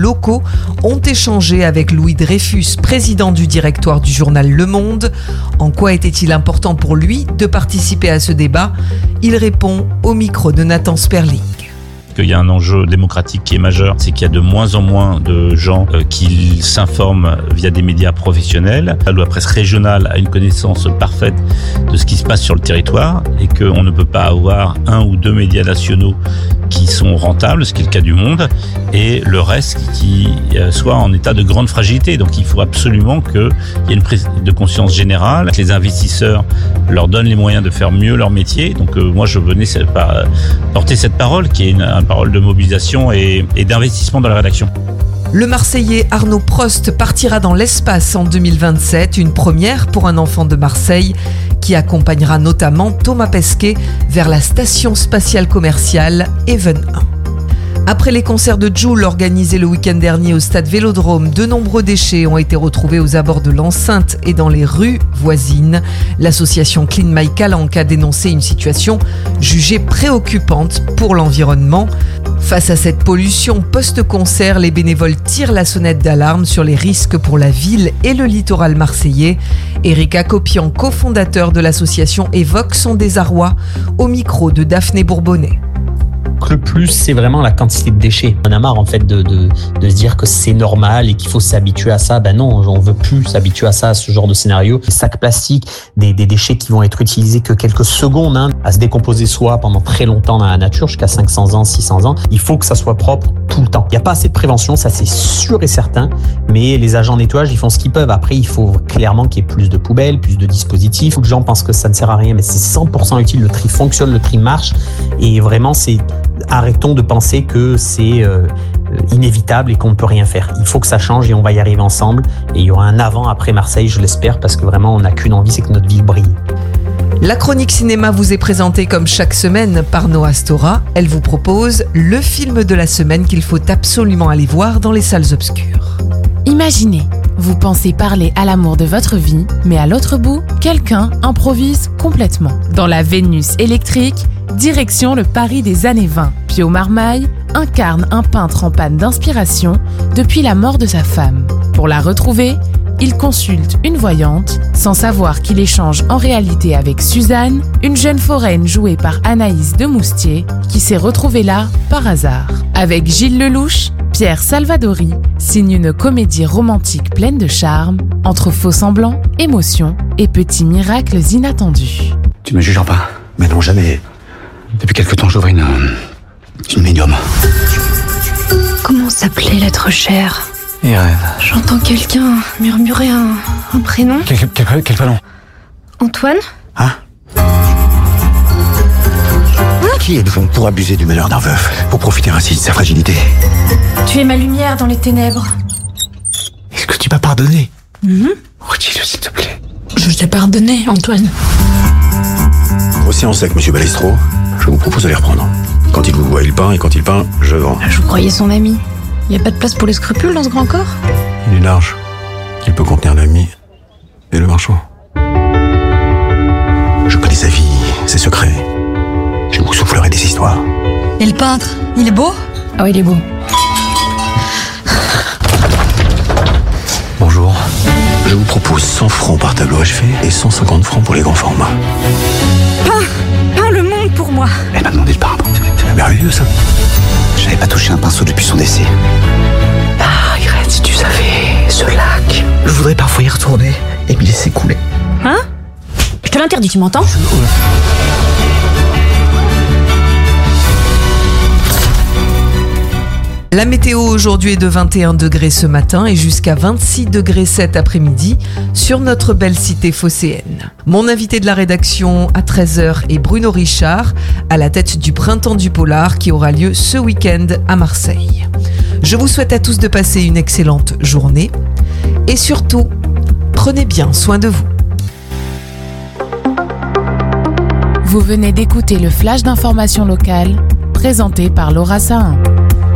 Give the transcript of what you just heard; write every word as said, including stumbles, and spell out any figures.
locaux ont échangé avec Louis Dreyfus, président du directoire du journal Le Monde. En quoi était-il important pour lui de participer à ce débat ? Il répond au micro de Nathan Sperling. Il y a un enjeu démocratique qui est majeur, c'est qu'il y a de moins en moins de gens qui s'informent via des médias professionnels. La presse régionale a une connaissance parfaite de ce qui se passe sur le territoire et qu'on ne peut pas avoir un ou deux médias nationaux qui sont rentables, ce qui est le cas du Monde, et le reste qui soit en état de grande fragilité. Donc il faut absolument qu'il y ait une prise de conscience générale, que les investisseurs leur donnent les moyens de faire mieux leur métier. Donc euh, moi je venais porter cette parole qui est une, une parole de mobilisation et, et d'investissement dans la rédaction. Le Marseillais Arnaud Prost partira dans l'espace en deux mille vingt-sept, une première pour un enfant de Marseille qui accompagnera notamment Thomas Pesquet vers la station spatiale commerciale Even un. Après les concerts de Jul organisés le week-end dernier au stade Vélodrome, de nombreux déchets ont été retrouvés aux abords de l'enceinte et dans les rues voisines. L'association Clean My Calanque a dénoncé une situation jugée préoccupante pour l'environnement. Face à cette pollution post-concert, les bénévoles tirent la sonnette d'alarme sur les risques pour la ville et le littoral marseillais. Éric Acopian, cofondateur de l'association, évoque son désarroi au micro de Daphné Bourbonnet. Le plus, c'est vraiment la quantité de déchets. On a marre en fait de, de, de se dire que c'est normal et qu'il faut s'habituer à ça. Ben non, on veut plus s'habituer à ça, à ce genre de scénario. Les sacs plastiques, des, des déchets qui vont être utilisés que quelques secondes, hein, à se décomposer soit pendant très longtemps dans la nature, jusqu'à cinq cents ans, six cents ans. Il faut que ça soit propre tout le temps. Il n'y a pas assez de prévention, ça c'est sûr et certain. Mais les agents nettoyage, ils font ce qu'ils peuvent. Après, il faut clairement qu'il y ait plus de poubelles, plus de dispositifs. Beaucoup de gens pensent que ça ne sert à rien, mais c'est cent pour cent utile. Le tri fonctionne, le tri marche. Et vraiment, c'est... Arrêtons de penser que c'est euh, inévitable et qu'on ne peut rien faire. Il faut que ça change et on va y arriver ensemble. Et il y aura un avant après Marseille, je l'espère, parce que vraiment, on n'a qu'une envie, c'est que notre ville brille. La chronique cinéma vous est présentée comme chaque semaine par Noah Stora. Elle vous propose le film de la semaine qu'il faut absolument aller voir dans les salles obscures. Imaginez, vous pensez parler à l'amour de votre vie, mais à l'autre bout, quelqu'un improvise complètement. Dans la Vénus électrique, direction le Paris des années vingt. Pio Marmaille incarne un peintre en panne d'inspiration depuis la mort de sa femme. Pour la retrouver, il consulte une voyante, sans savoir qu'il échange en réalité avec Suzanne, une jeune foraine jouée par Anaïs de Moustier, qui s'est retrouvée là par hasard. Avec Gilles Lelouch, Pierre Salvadori signe une comédie romantique pleine de charme, entre faux semblants, émotions et petits miracles inattendus. Tu me juges pas? Mais non, jamais. Depuis quelque temps, j'ouvre une... une médium. Comment s'appelait l'être cher? Irène. J'entends quelqu'un murmurer un, un prénom. Quel, quel, quel prénom? Antoine? Hein? Qui êtes-vous pour abuser du malheur d'un veuf? Pour profiter ainsi de sa fragilité? Tu es ma lumière dans les ténèbres. Est-ce que tu m'as pardonné? Mm-hmm. Redis-le, s'il te plaît. Je t'ai pardonné, Antoine. Océan sec, monsieur Balestro. Je vous propose de les reprendre. Quand il vous voit, il peint, et quand il peint, je vends. Je vous croyais son ami. Il n'y a pas de place pour les scrupules dans ce grand corps? Il est large. Il peut contenir l'ami et le marchand. Je connais sa vie, ses secrets. Je vous soufflerai des histoires. Et le peintre, il est beau? Ah oui, il est beau. Bonjour. Je vous propose cent francs par tableau achevé et cent cinquante francs pour les grands formats. Peins, peins le monde pour moi. Elle m'a demandé de peindre. C'est merveilleux, ça. Je n'avais pas touché un pinceau depuis son décès. Ah, Irène, si tu savais, ce lac. Je voudrais parfois y retourner et m'y laisser couler. Hein? Je te l'interdis, tu m'entends? La météo aujourd'hui est de vingt et un degrés ce matin et jusqu'à vingt-six degrés cet après-midi sur notre belle cité phocéenne. Mon invité de la rédaction à treize heures est Bruno Richard, à la tête du Printemps du Polar qui aura lieu ce week-end à Marseille. Je vous souhaite à tous de passer une excellente journée et surtout, prenez bien soin de vous. Vous venez d'écouter le flash d'information locale présenté par Laura Sahin.